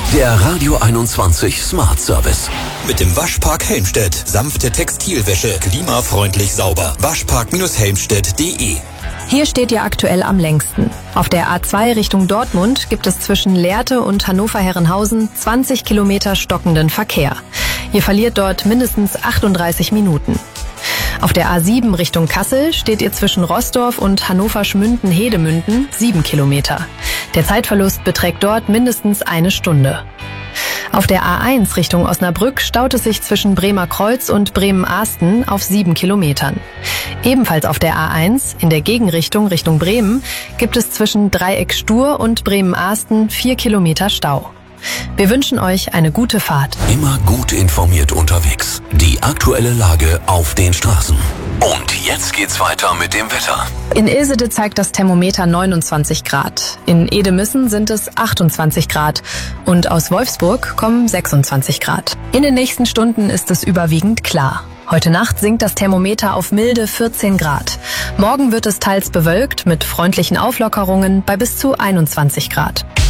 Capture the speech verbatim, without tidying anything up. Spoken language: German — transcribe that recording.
Der Radio einundzwanzig Smart Service. Mit dem Waschpark Helmstedt. Sanfte Textilwäsche. Klimafreundlich sauber. Waschpark Helmstedt punkt de. Hier steht ihr aktuell am längsten. Auf der A zwei Richtung Dortmund gibt es zwischen Lehrte und Hannover-Herrenhausen zwanzig Kilometer stockenden Verkehr. Ihr verliert dort mindestens achtunddreißig Minuten. Auf der A sieben Richtung Kassel steht ihr zwischen Roßdorf und Hannover-Schmünden-Hedemünden sieben Kilometer. Der Zeitverlust beträgt dort mindestens eine Stunde. Auf der A eins Richtung Osnabrück staut es sich zwischen Bremerkreuz und Bremen-Ahsten auf sieben Kilometern. Ebenfalls auf der A eins, in der Gegenrichtung Richtung Bremen, gibt es zwischen Dreieck Stur und Bremen-Ahsten vier Kilometer Stau. Wir wünschen euch eine gute Fahrt. Immer gut informiert unterwegs. Die aktuelle Lage auf den Straßen. Und jetzt geht's weiter mit dem Wetter. In Ilsede zeigt das Thermometer neunundzwanzig Grad. In Edemissen sind es achtundzwanzig Grad. Und aus Wolfsburg kommen sechsundzwanzig Grad. In den nächsten Stunden ist es überwiegend klar. Heute Nacht sinkt das Thermometer auf milde vierzehn Grad. Morgen wird es teils bewölkt mit freundlichen Auflockerungen bei bis zu einundzwanzig Grad.